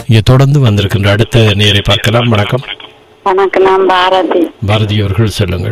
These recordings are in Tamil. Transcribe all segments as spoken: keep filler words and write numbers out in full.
இங்கே தொடர்ந்து வந்திருக்கின்ற அடுத்த நேரை பார்க்கலாம். வணக்கம். வணக்கம், நான் பாரதி. பாரதி அவர்கள் சொல்லுங்கள்.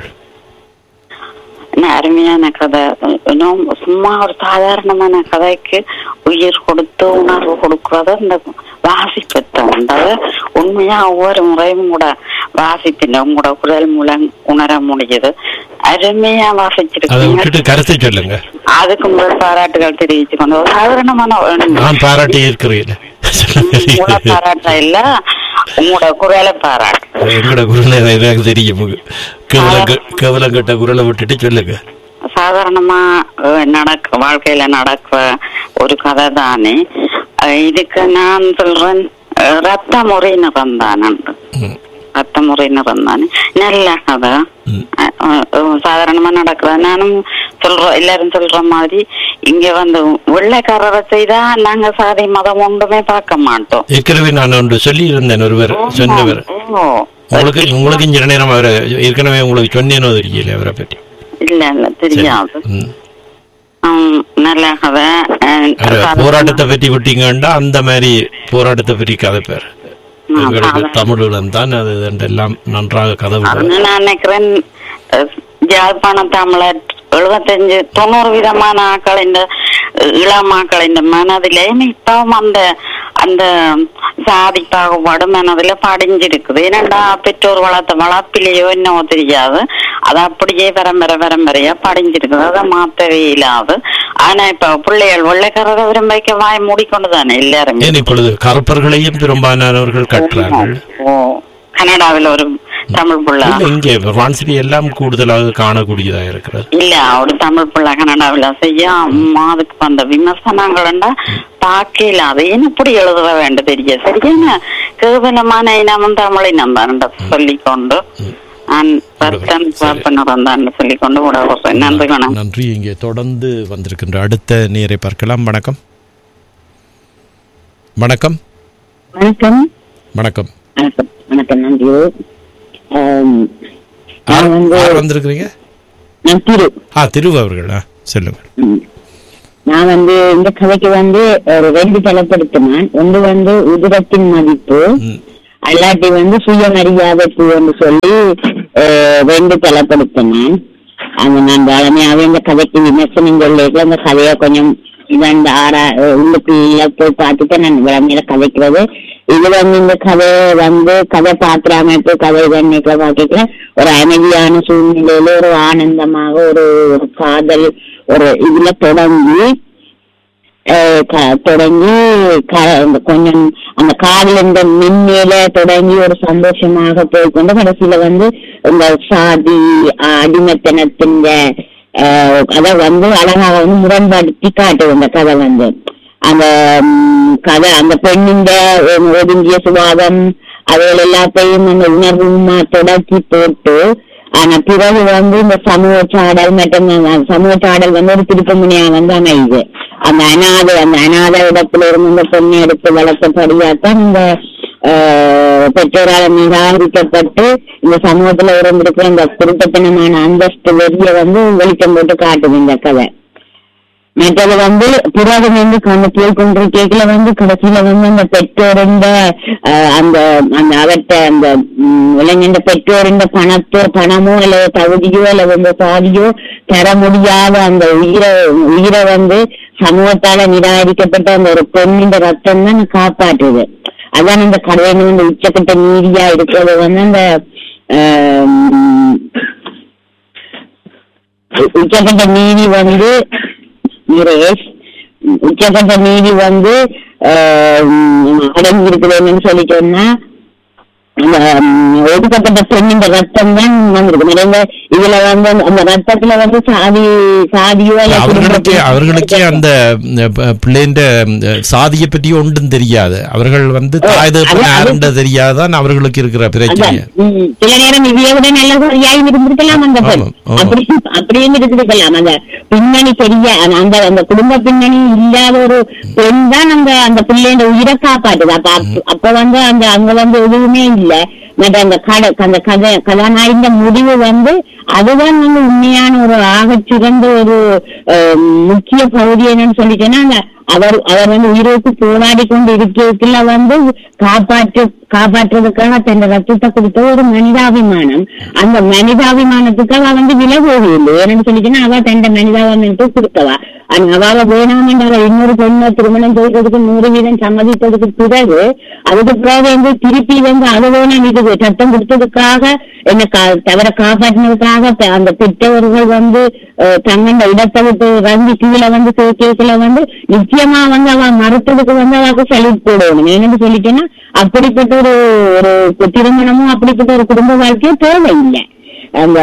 அருமையான கதை. இன்னும் சும்மா ஒரு சாதாரணமான கதைக்கு உயிர் கொடுத்து உணர்வு கொடுக்கறது இந்த வாசிப்பது உண்மையா ஒவ்வொரு முறையும் கூட வாசிப்பின் உங்களோட குரல் மூலம் உணர முடியுது. அருமையா வாசிச்சிருக்கீங்க. கருத்தை சொல்லுங்க. அதுக்கு முதல் பாராட்டுகள் தெரிவிச்சு கொண்டு சாதாரணமான பாராட்டி இருக்கிறீங்க. பாராட்ட இல்ல, உங்களோட குரலை பாராட்டு. எங்களோட குரலை எனக்கு தெரியும். கேவலம் கட்ட குரலை விட்டுட்டு சொல்லுங்க. சாதாரணமா நடக்க வாழ்க்கையில நடக்க ஒரு கதை தானே இதுக்கு. நான் சொல்றேன், ரத்த முறை நிறந்தானு ரத்த முறை நிறந்தானே நல்ல கதை. சாதாரணமா நடக்குது. நானும் சொல்றோம், எல்லாரும் சொல்ற மாதிரி இங்க வந்து வெள்ளைக்காரரை செய்தா நாங்க சாதி மதம் ஒன்றுமே பார்க்க மாட்டோம். ஏற்கனவே நான் ஒன்று சொல்லி இருந்தேன். ஒருவர் சொன்னவர் உங்களுக்கு உங்களுக்கு இஞ்ச நேரம் அவரை ஏற்கனவே உங்களுக்கு சொன்னேனோ தெரியல அவரை பற்றி. இல்ல இல்ல தெரியாது. நல்ல கதை. போராட்டத்தை பற்றி விட்டீங்கன்னா அந்த மாதிரி போராட்டத்தை பற்றி கதை பேர் எங்களுக்கு தமிழுடன் தான் அது எல்லாம் நன்றாக கதை. நான் நினைக்கிறேன் யாழ்ப்பாண தமிழர் எழுபத்தஞ்சு தொண்ணூறு விதமான ஆக்கள் இந்த இளமாக்கள் இந்த மனதிலேயும் இப்பவும் அந்த அந்த சாதி பாகுபாடு மனதுல படிஞ்சிருக்குது. ஏன்னாண்டா பெற்றோர் வளர்த்த வளர்ப்பிலேயோ என்னவோ தெரியாது, அது அப்படியே பரம்பரை பரம்பரையா படிஞ்சிருக்குது. அதை மாற்றவே இல்லாது. ஆனா இப்ப பிள்ளைகள் வெள்ளைக்காரரை விரும்பிக்க வாய் மூடிக்கொண்டு தானே எல்லாருமே. இப்பொழுது கருப்பர்களையும் பெரும்பாலானவர்கள் கட்டுறார்கள். ஓ, கனடாவில் ஒரு தமிழ் பிள்ளை இங்கே பிரான்சில் எல்லாம் கூடுதலாக காணக்கூடியதா இருக்கிறது. இல்ல, ஒரு தமிழ் பிள்ளை கனடாவில் செய்ய அதுக்கு வந்த விமர்சனங்கள்டா பார்க்கல. அது என்ன இப்படி எழுத வேண்டும் தெரிய சரியான கேவலமான இனமும் தமிழ் இனம் தான் சொல்லிக்கொண்டு நான் பத்தன் பார்ப்பனதான் சொல்லிக்கொண்டு கூட நன்றி. வணக்கம். நன்றி. இங்கே தொடர்ந்து வந்திருக்கின்ற அடுத்த நேரை பார்க்கலாம். வணக்கம். வணக்கம். வணக்கம். வணக்கம். வணக்கம். நன்றி. வந்திருக்கிறீங்க திரு அவர்களா? சொல்லுங்க. நான் வந்து இந்த கதைக்கு வந்து ஒரு ரெண்டு தலைப்படுத்தினேன். ஒன்று வந்து உதிரத்தின் மதிப்பு, அல்லாட்டி வந்து சுயமரியாதைக்கு என்று சொல்லி ரெண்டு தலைப்படுத்தினேன். அந்த நான் வளமையாவே இந்த கதைக்கு விமர்சனம் சொல்லிட்டு அந்த கதையை கொஞ்சம் இரண்டு ஆறா உள்ளுக்குள்ள போய் பார்த்துட்டு நான் வளமையில கதைக்கிறது. இது வந்து இந்த கதை வந்து கதை பாத்திர அமைப்பு கதை தண்ணிக்கல பார்க்கல ஒரு அமைதியான சூழ்நிலையில ஒரு ஆனந்தமாக ஒரு ஒரு காதல் ஒரு இதுல தொடங்கி தொடங்கி கொஞ்சம் அந்த காதல் இந்த மின்மேல தொடங்கி ஒரு சந்தோஷமாக போய்கொண்டு கடைசியில வந்து இந்த சாதி அடிமைத்தனத்தின் அதை வந்து அழகாக வந்து முரண்படுத்தி காட்டுது இந்த கதை வந்து. அந்த கதை அந்த பெண்ணின் ஒதுங்கிய சுபாவம் அவைகள் எல்லாத்தையும் அந்த உணர்வுமா தொடக்கி போட்டு, ஆனா பிறகு வந்து இந்த சமூக சாடல் மற்றும் சமூக சாடல் வந்து ஒரு திருப்பமுனையா வந்து அமையுது. அந்த அநாதை அந்த அநாத இடத்துல இருந்து இந்த பெண்ணை எடுத்து வளர்த்தபடியாத்தான் இந்த பெற்றோரால் நிராகரிக்கப்பட்டு இந்த சமூகத்துல இருந்திருக்கிற இந்த குருட்டத்தனமான அந்தஸ்து வெறிய வந்து வெளிச்சம் போட்டு காட்டுது இந்த கதை. மற்றது வந்து பிறகு வந்து அந்த போய் கொண்டு கேட்கல வந்து கடைசியில வந்து அந்த பெற்றோரின் அந்த அந்த அவற்றை அந்த இளைஞந்த பெற்றோரின் பணத்தோ பணமோ அல்லது தகுதியோ அல்லது அந்த சாதியோ தர முடியாத அந்த உயிரை உயிரை வந்து சமூகத்தால நிராகரிக்கப்பட்ட அந்த ஒரு பெண்ணின் ரத்தம் தான் காப்பாற்றுது. அதான் அந்த கடையில வந்து உச்சக்கட்ட நீதியா இருக்கிறது வந்து அந்த உச்சக்கட்ட நீதி வந்து உச்சக்கட்ட நீதி வந்து அடங்கி இருக்குதுன்னு சொல்லி சொன்னா ஒதுக்கப்பட்ட பெண்ணின் ரத்தம் தான் வந்திருக்கு. இதுல வந்து அந்த ரத்தத்துல வந்து சாதி சாதியோ அவர்களுக்கு அவர்களுக்கே அந்த பிள்ளைன்ற சாதியை பற்றி ஒன்றும் தெரியாது. அவர்கள் வந்து தாய் யாருன்ற தெரியாதான் அவர்களுக்கு இருக்கிற பிரச்சனை. சில நேரம் இதைய விட நல்ல சரியாயும் இருந்திருக்கலாம். அந்த பெண் அப்படி அப்படியும் இருந்திருக்கலாம். அந்த பின்னணி சரியா அந்த அந்த குடும்ப பின்னணி இல்லாத ஒரு பெண் தான் அந்த அந்த பிள்ளைன்ற உயிரை காப்பாட்டுது. அப்ப அப்ப வந்து அந்த அங்க வந்து எதுவுமே இல்லை. அந்த கதை அந்த கதை கதாநாயகின் முடிவு வந்து அதுதான் வந்து உண்மையான ஒரு ஆக சிறந்த ஒரு முக்கிய பகுதி என்னன்னு சொல்லிட்டேன்னா அந்த அவர் அவர் வந்து உயிருக்கு போராடி கொண்டு இருக்கிறதுல வந்து காப்பாற்று காப்பாற்றுறதுக்காக தன் ரத்தத்தை கொடுத்த ஒரு மனிதாபிமானம். அந்த மனிதாபிமானத்துக்கு அவ வந்து விலை போகவில்லை. ஏன்னு சொல்லிச்சுன்னா அவ தன் மனிதாபிமானத்தை கொடுத்தவா. அவ வேணாம் என்ற இன்னொரு பெண்ணை திருமணம் செய்வதற்கு நூறு வீதம் சம்மதித்ததுக்கு பிறகு அதுக்கு பிறகு வந்து திருப்பி வந்து அது வேணும் இது சட்டம் கொடுத்ததுக்காக என்ன தவிர காப்பாற்றினதுக்காக அந்த பெற்றவர்கள் வந்து தங்கண்ட இடத்தை விட்டு ரங்கி கீழே வந்து கேட்கல வந்து நிச்சயமா வந்து அவ மறுத்ததுக்கு வந்து அவளுக்கு சல்யூட் போடணும். என்னன்னு சொல்லிட்டேன்னா அப்படிப்பட்ட ஒரு ஒரு திருமணமும் அப்படிப்பட்ட ஒரு குடும்ப வாழ்க்கையும் தேவையில்லை. அந்த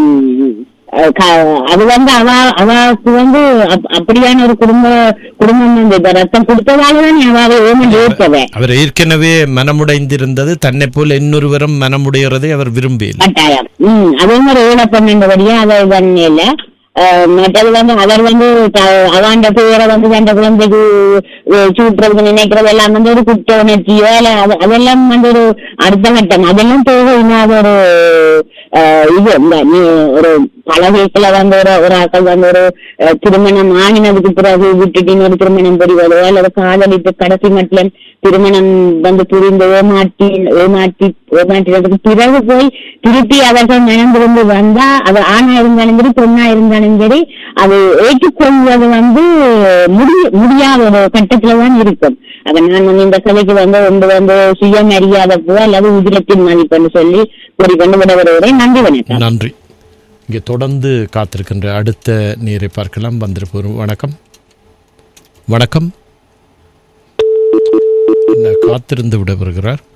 அது வந்து அவ அவக்கு வந்து அப்படியான ஒரு குடும்ப குடும்பம் வந்து ரத்தம் கொடுத்ததாலதான் அவாவை ஏமன் ஏற்கவே. அவர் ஏற்கனவே மனமுடைந்திருந்தது, தன்னை போல இன்னொருவரும் மனமுடைகிறதை அவர் விரும்பி கட்டாயம். உம் அதே மாதிரி ஏழை பன்னெண்டுபடியா அதை பண்ணல. மற்றது வந்து அவர் வந்து அவாண்ட பேரை வந்து தந்த குழந்தைக்கு சூட்டுறதுக்கு நினைக்கிறது எல்லாம் வந்து ஒரு குற்ற உணர்ச்சியோ இல்ல அதெல்லாம் வந்து ஒரு அடுத்த கட்டம். அதெல்லாம் தேவையில்லாத ஒரு இது இந்த ஒரு பழகைக்குள்ள வந்து ஒரு ஒரு ஆக்கள் வந்து ஒரு திருமணம் ஆகினதுக்கு பிறகு விட்டுட்டு இன்னொரு திருமணம் புரிவதோ அல்லது காதலித்து கடைசி மட்டும் திருமணம் வந்து புரிந்து ஏமாற்றி ஏமாற்றி ஏமாற்றினதுக்கு பிறகு போய் திருப்பி அவர்கள் மனந்திருந்து வந்தா அது ஆணா இருந்தாலும் சரி பெண்ணா இருந்தாலும் சரி அது ஏற்றுக்கொள்வது வந்து முடி முடியாத ஒரு கட்டத்துலதான் இருக்கும். அதை நான் வந்து இந்த கதைக்கு வந்து ஒன்று வந்து சுயமரியாதை போ அல்லது உதிரத்தின் மதிப்புன்னு சொல்லி கூறிக்கொண்டு விட வருவதை நன்றி வணக்கம். நன்றி. இங்கே தொடர்ந்து காத்திருக்கின்ற அடுத்த நேரை பார்க்கலாம். வந்திருப்போம். வணக்கம். வணக்கம். காத்திருந்து விட வருகிறார்.